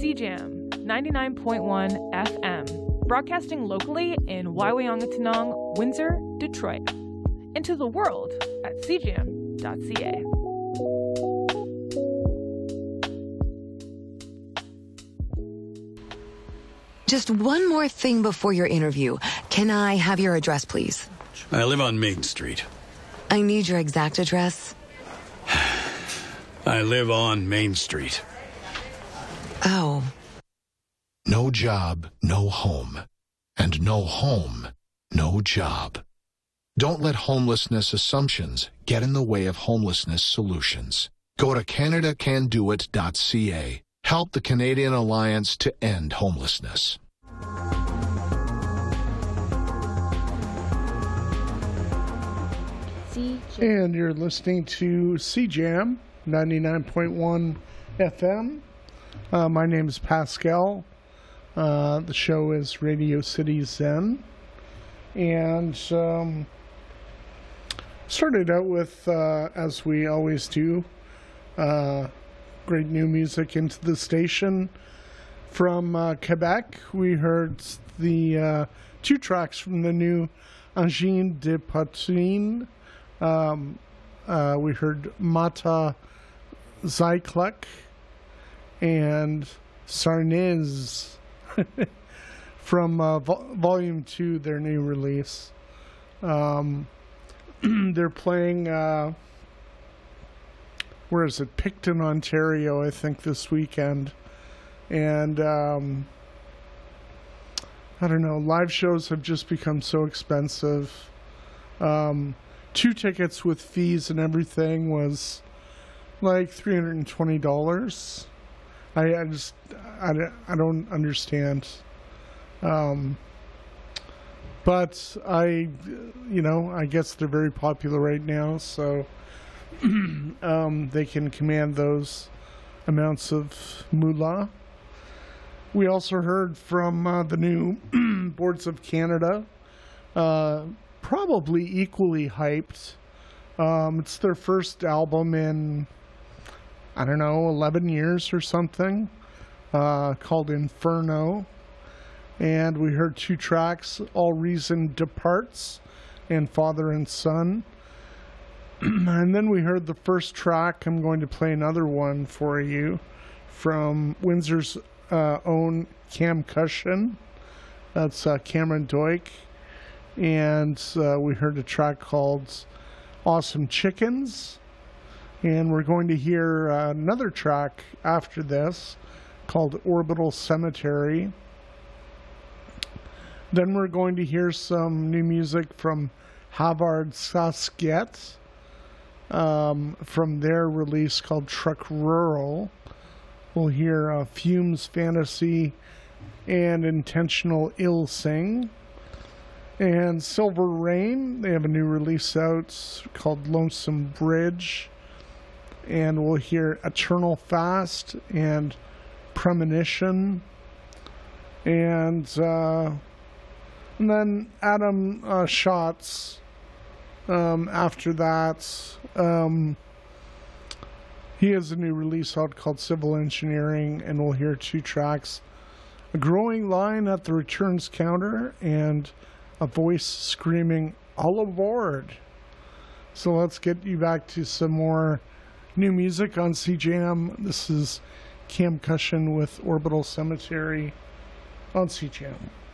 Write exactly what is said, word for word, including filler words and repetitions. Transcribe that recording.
C Jam ninety-nine point one F M, broadcasting locally in Waiwayangatanong, Windsor, Detroit. Into the world at c jam dot c a. Just one more thing before your interview. Can I have your address, please? I live on Main Street. I need your exact address. I live on Main Street. Oh. No job, no home. And no home, no job. Don't let homelessness assumptions get in the way of homelessness solutions. Go to canada can do it dot c a. Help the Canadian Alliance to end homelessness. And you're listening to C Jam ninety-nine point one F M. Uh, my name is Pascal. Uh, the show is Radio City Zen. And um, started out with, uh, as we always do, uh, great new music into the station. From uh, Quebec, we heard the uh, two tracks from the new Angine de Poitrine. Um, uh, we heard Mata Zyklek and Sarnez from uh, vo- Volume two, their new release. Um, they're playing, uh, where is it? Picton, Ontario, I think, this weekend. And um, I don't know, live shows have just become so expensive. Um, two tickets with fees and everything was like three hundred twenty dollars. I, I just, I, I don't understand. Um, but I, you know, I guess they're very popular right now, so um, they can command those amounts of moolah. We also heard from uh, the new Boards of Canada, uh, probably equally hyped. Um, it's their first album in, I don't know, eleven years or something, uh, called Inferno. And we heard two tracks, All Reason Departs and Father and Son. And then we heard the first track. I'm going to play another one for you from Windsor's uh, own Cam Cushion. That's uh, Cameron Doik. And uh, we heard a track called Awesome Chickens. And we're going to hear uh, another track after this called Orbital Cemetery. Then we're going to hear some new music from Havard Sasket um, from their release called Truck Rural. We'll hear uh, Fumes Fantasy and Intentional Ill Sing. And Silver Rain, they have a new release out called Lonesome Bridge. And we'll hear Eternal Fast and Premonition. And, uh, and then Adam uh, Schatz um, after that. Um, he has a new release out called Civil Engineering, and we'll hear two tracks. A growing line at the returns counter and a voice screaming, all aboard. So let's get you back to some more new music on C Jam. This is Cam Cushion with Orbital Cemetery on C Jam.